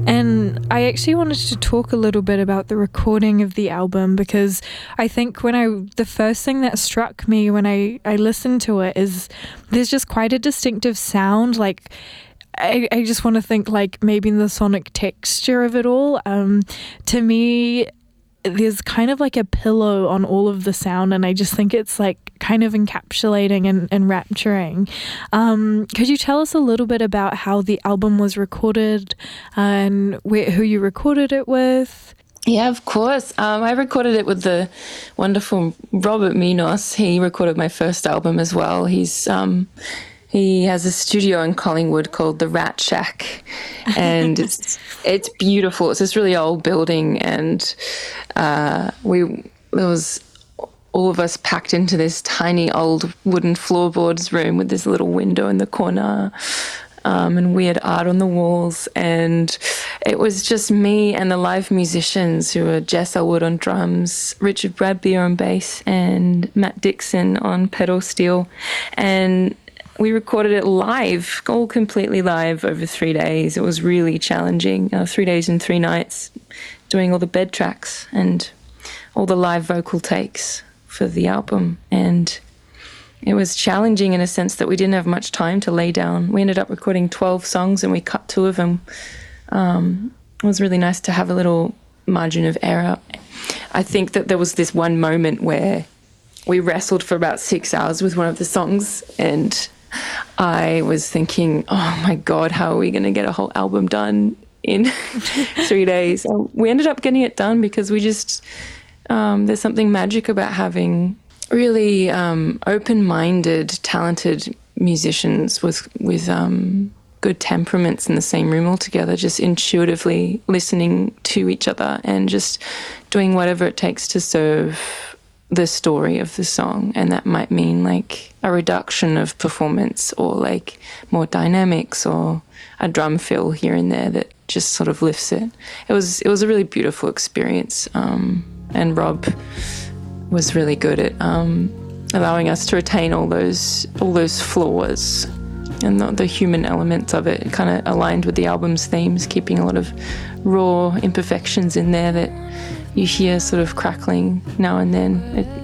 And I actually wanted to talk a little bit about the recording of the album, because I think the first thing that struck me when I listened to it is there's just quite a distinctive sound. Like, I just want to think like maybe the sonic texture of it all. To me, there's kind of like a pillow on all of the sound, and I just think it's like kind of encapsulating and enrapturing. Could you tell us a little bit about how the album was recorded and who you recorded it with? Yeah, of course. I recorded it with the wonderful Robert Minos. He recorded my first album as well. He has a studio in Collingwood called the Rat Shack, and it's beautiful. It's this really old building, and there was all of us packed into this tiny old wooden floorboards room with this little window in the corner, and weird art on the walls. And it was just me and the live musicians, who were Jess Elwood on drums, Richard Bradbeer on bass, and Matt Dixon on pedal steel. And we recorded it live, all completely live over 3 days. It was really challenging, 3 days and 3 nights, doing all the bed tracks and all the live vocal takes for the album. And it was challenging in a sense that we didn't have much time to lay down. We ended up recording 12 songs and we cut 2 of them. It was really nice to have a little margin of error. I think that there was this one moment where we wrestled for about 6 hours with one of the songs, and I was thinking, oh my God, how are we going to get a whole album done in 3 days? We ended up getting it done because we just, there's something magic about having really open-minded, talented musicians with good temperaments in the same room all together, just intuitively listening to each other and just doing whatever it takes to serve the story of the song. And that might mean like a reduction of performance, or like more dynamics, or a drum fill here and there that just sort of lifts it. It was a really beautiful experience, and Rob was really good at allowing us to retain all those flaws and the human elements of it. It kind of aligned with the album's themes, keeping a lot of raw imperfections in there that you hear sort of crackling now and then.